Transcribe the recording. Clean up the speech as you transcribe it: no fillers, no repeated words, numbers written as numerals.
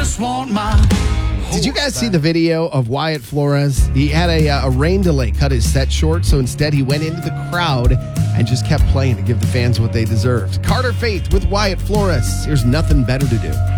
just want my... Did you guys see the video of Wyatt Flores? He had a rain delay cut his set short, so instead he went into the crowd and just kept playing to give the fans what they deserved. Carter Faith with Wyatt Flores. Here's Nothing Better to Do.